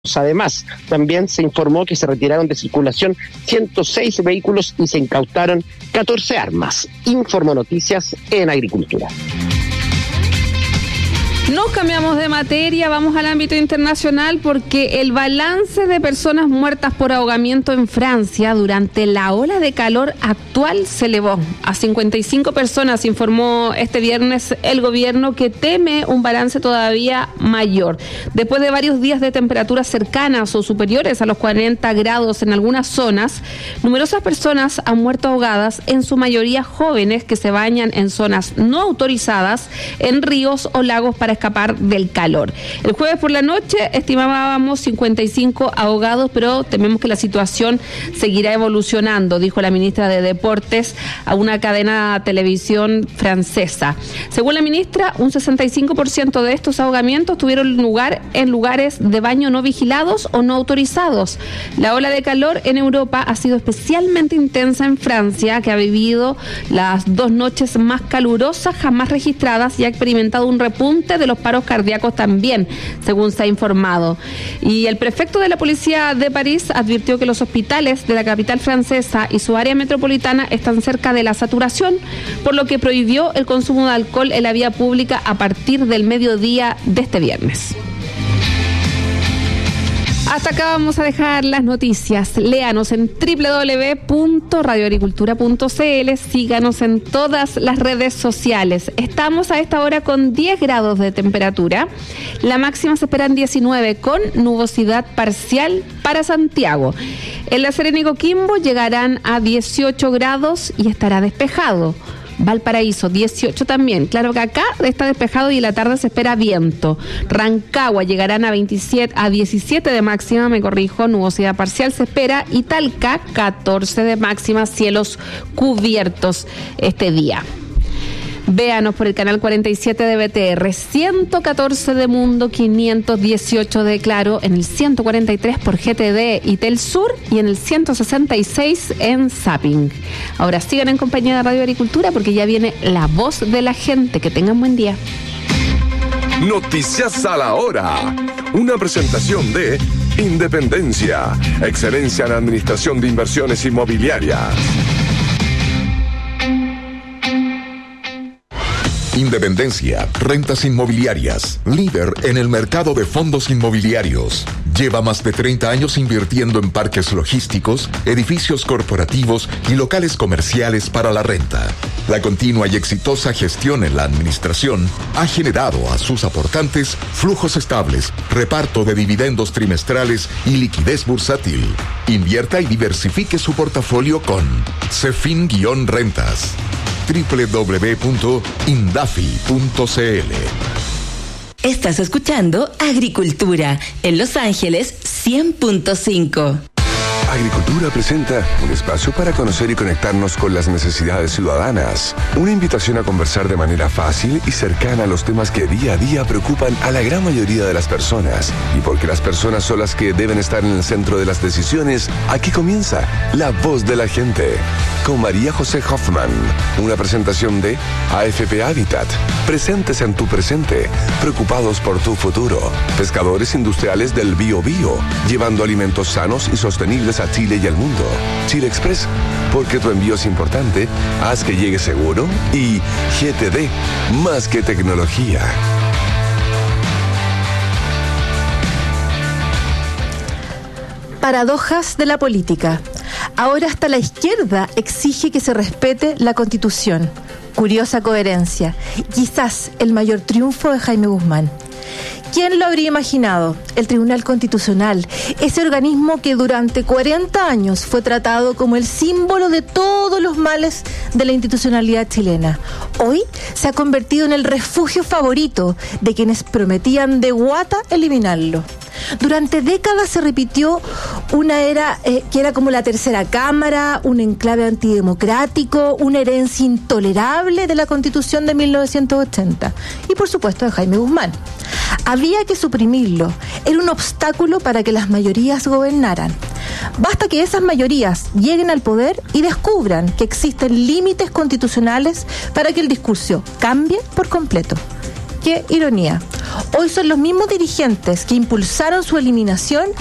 Además, también se informó que se retiraron de circulación 106 vehículos y se incautaron 14 armas. Informó Noticias en Agricultura. Nos cambiamos de materia, vamos al ámbito internacional porque el balance de personas muertas por ahogamiento en Francia durante la ola de calor actual se elevó a 55 personas, informó este viernes el gobierno, que teme un balance todavía mayor. Después de varios días de temperaturas cercanas o superiores a los 40 grados en algunas zonas, numerosas personas han muerto ahogadas, en su mayoría jóvenes que se bañan en zonas no autorizadas, en ríos o lagos para escapar del calor. El jueves por la noche estimábamos 55 ahogados, pero tememos que la situación seguirá evolucionando, dijo la ministra de Deportes a una cadena de televisión francesa. Según la ministra, un 65% de estos ahogamientos tuvieron lugar en lugares de baño no vigilados o no autorizados. La ola de calor en Europa ha sido especialmente intensa en Francia, que ha vivido las 2 noches más calurosas jamás registradas y ha experimentado un repunte de los paros cardíacos también, según se ha informado. Y el prefecto de la policía de París advirtió que los hospitales de la capital francesa y su área metropolitana están cerca de la saturación, por lo que prohibió el consumo de alcohol en la vía pública a partir del mediodía de este viernes. Hasta acá vamos a dejar las noticias. Léanos en www.radioagricultura.cl, síganos en todas las redes sociales. Estamos a esta hora con 10 grados de temperatura. La máxima se espera en 19 con nubosidad parcial para Santiago. En La Serena y Coquimbo llegarán a 18 grados y estará despejado. Valparaíso, 18 también. Claro que acá está despejado y en la tarde se espera viento. Rancagua llegarán a 17 de máxima, nubosidad parcial se espera. Y Talca, 14 de máxima, cielos cubiertos este día. Véanos por el canal 47 de BTR, 114 de Mundo, 518 de Claro, en el 143 por GTD y Telsur y en el 166 en Zapping. Ahora sigan en compañía de Radio Agricultura porque ya viene la voz de la gente. Que tengan buen día. Noticias a la hora. Una presentación de Independencia, excelencia en administración de inversiones inmobiliarias. Independencia, rentas inmobiliarias, líder en el mercado de fondos inmobiliarios. Lleva más de 30 años invirtiendo en parques logísticos, edificios corporativos y locales comerciales para la renta. La continua y exitosa gestión en la administración ha generado a sus aportantes flujos estables, reparto de dividendos trimestrales y liquidez bursátil. Invierta y diversifique su portafolio con Cefin-Rentas. www.indafi.cl. Estás escuchando Agricultura en Los Ángeles 100.5. Agricultura presenta un espacio para conocer y conectarnos con las necesidades ciudadanas. Una invitación a conversar de manera fácil y cercana a los temas que día a día preocupan a la gran mayoría de las personas. Y porque las personas son las que deben estar en el centro de las decisiones, aquí comienza La Voz de la Gente, con María José Hoffman. Una presentación de AFP Habitat. Presentes en tu presente, preocupados por tu futuro. Pescadores industriales del Bio Bio, llevando alimentos sanos y sostenibles a Chile y al mundo. Chile Express, porque tu envío es importante, haz que llegue seguro. Y GTD, más que tecnología. Paradojas de la política. Ahora hasta la izquierda exige que se respete la Constitución. Curiosa coherencia. Quizás el mayor triunfo de Jaime Guzmán. ¿Quién lo habría imaginado? El Tribunal Constitucional, ese organismo que durante 40 años fue tratado como el símbolo de todos los males de la institucionalidad chilena. Hoy se ha convertido en el refugio favorito de quienes prometían de guata eliminarlo. Durante décadas se repitió una era que era como la tercera cámara, un enclave antidemocrático, una herencia intolerable de la Constitución de 1980 y por supuesto de Jaime Guzmán. Había que suprimirlo, era un obstáculo para que las mayorías gobernaran. Basta que esas mayorías lleguen al poder y descubran que existen límites constitucionales para que el discurso cambie por completo. ¡Qué ironía! Hoy son los mismos dirigentes que impulsaron su eliminación